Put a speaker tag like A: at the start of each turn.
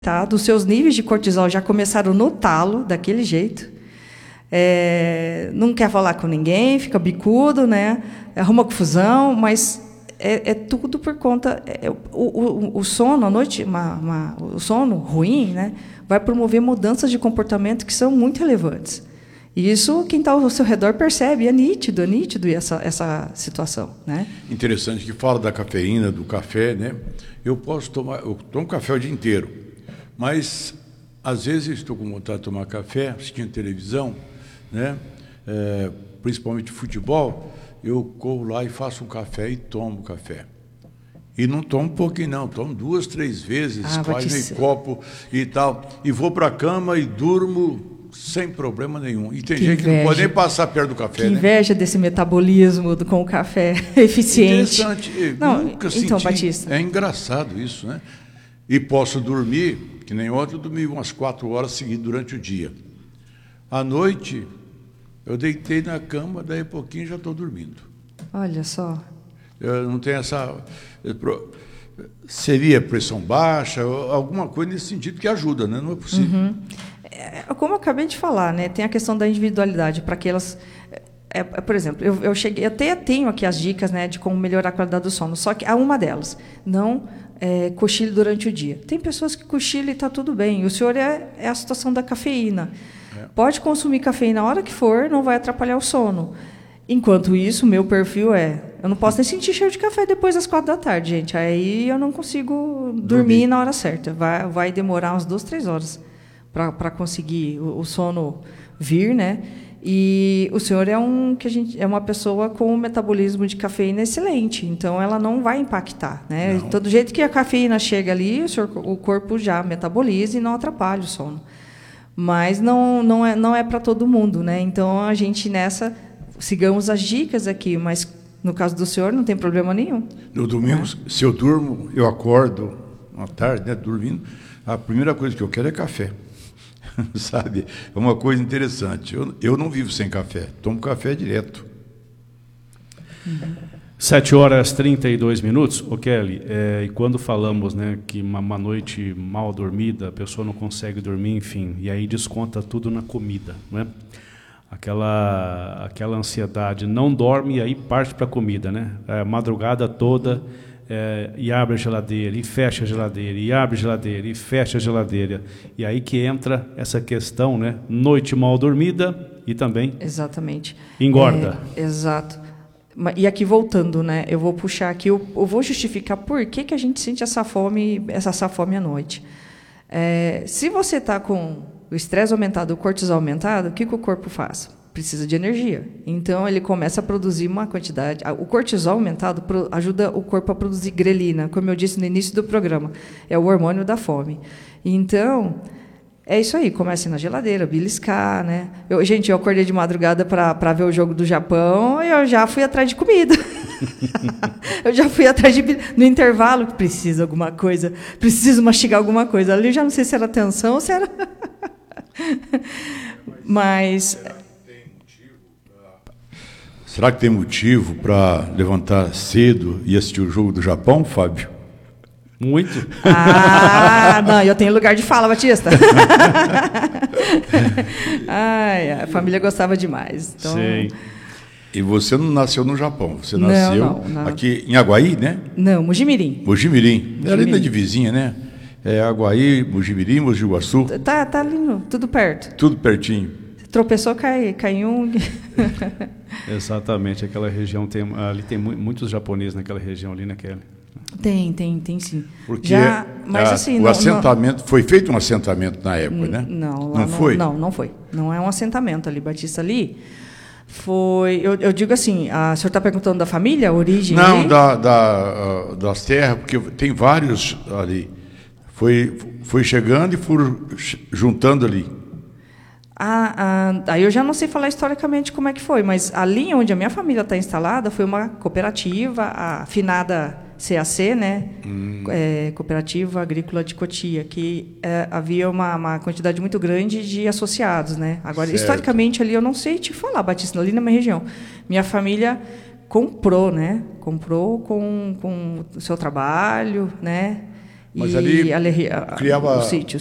A: tá? Dos seus níveis de cortisol já começaram no talo, daquele jeito. Não quer falar com ninguém, fica bicudo, né? Arruma confusão, mas é tudo por conta... O sono à noite, o sono ruim, né, vai promover mudanças de comportamento que são muito relevantes. E isso, quem está ao seu redor percebe, é nítido essa situação, né?
B: Interessante que fala da cafeína, do café, né? Eu tomo café o dia inteiro, mas às vezes estou com vontade de tomar café, assistindo televisão, né? Principalmente futebol, eu corro lá e faço um café e tomo café. E não tomo um pouquinho, não, tomo 2, 3 vezes, quase meio copo e tal, e vou para a cama e durmo sem problema nenhum. E tem gente que não pode nem passar perto do café,
A: né? Que inveja desse metabolismo com o café eficiente.
B: Interessante. Nunca senti.
A: Então, Batista.
B: É engraçado isso, né? E posso dormir, que nem ontem eu dormi umas 4 horas seguidas durante o dia. À noite, eu deitei na cama, daí a pouquinho já estou dormindo.
A: Olha só.
B: Eu não tenho essa... Seria pressão baixa, alguma coisa nesse sentido que ajuda, né? Não é possível.
A: Uhum. Como eu acabei de falar, né, tem a questão da individualidade, para que elas... por exemplo, eu até tenho aqui as dicas, né, de como melhorar a qualidade do sono, só que há uma delas, não cochile durante o dia. Tem pessoas que cochilam e está tudo bem, o senhor é a situação da cafeína. Pode consumir cafeína a hora que for, não vai atrapalhar o sono. Enquanto isso, o meu perfil eu não posso nem sentir cheiro de café depois das 4 da tarde, gente. Aí eu não consigo dormir na hora certa. Vai demorar umas 2, 3 horas para conseguir o sono vir, né? E o senhor é uma pessoa com um metabolismo de cafeína excelente, então ela não vai impactar, né?
B: Não.
A: Todo jeito que a cafeína chega ali, o corpo já metaboliza e não atrapalha o sono. Mas não é para todo mundo, né? Então a gente sigamos as dicas aqui, mas no caso do senhor não tem problema nenhum.
B: No domingo, se eu durmo, eu acordo à tarde, né, dormindo, a primeira coisa que eu quero é café. Sabe? É uma coisa interessante. Eu não vivo sem café, tomo café direto.
C: 7h32. Ô Kelly, e quando falamos, né, que uma noite mal dormida, a pessoa não consegue dormir, enfim, e aí desconta tudo na comida, né? Aquela ansiedade, não dorme e aí parte para a comida, né? Madrugada toda, e abre a geladeira, e fecha a geladeira, e abre a geladeira, e fecha a geladeira. E aí que entra essa questão, né? Noite mal dormida e também...
A: Exatamente.
C: Engorda.
A: Exato. E aqui voltando, né? Eu vou puxar aqui, eu vou justificar por que a gente sente essa fome à noite. Se você está com o estresse aumentado, o cortisol aumentado, o que o corpo faz? Precisa de energia. Então, ele começa a produzir uma quantidade... O cortisol aumentado ajuda o corpo a produzir grelina, como eu disse no início do programa. É o hormônio da fome. Então, é isso aí. Comece na geladeira, beliscar, né? Eu acordei de madrugada para ver o jogo do Japão e eu já fui atrás de comida. Eu já fui atrás no intervalo, que precisa alguma coisa, preciso mastigar alguma coisa. Ali eu já não sei se era tensão ou se era... Mas...
B: Será que tem motivo para levantar cedo e assistir o jogo do Japão, Fábio?
C: Muito.
A: Não, eu tenho lugar de fala, Batista. A família gostava demais. Então...
C: Sim.
B: E você não nasceu no Japão, você nasceu aqui em Aguaí, né?
A: Não, Mojimirim.
B: Mojimirim. Era ali de vizinha, né? Aguaí, Mojimirim, Mogi Guaçu.
A: Tá ali, tudo perto.
B: Tudo pertinho.
A: Tropeçou, cai em um...
C: Exatamente, aquela região ali tem muitos japoneses naquela região ali, naquela.
A: Tem sim.
B: Porque
A: mas assim,
B: o assentamento, foi feito um assentamento na época, né?
A: Não foi. Não foi. Não é um assentamento ali, Batista, ali. Foi, eu digo assim, o senhor está perguntando da família, a origem?
B: Não, das terras, porque tem vários ali. Foi chegando e foram juntando ali.
A: Aí eu já não sei falar historicamente como é que foi, mas ali onde a minha família está instalada foi uma cooperativa, a finada CAC, né? Cooperativa Agrícola de Cotia, que havia uma quantidade muito grande de associados, né? Agora,
B: certo.
A: Historicamente ali eu não sei te falar, Batista, ali na minha região. Minha família comprou, né? Comprou com o seu trabalho, né?
B: Mas ali
A: os sítios.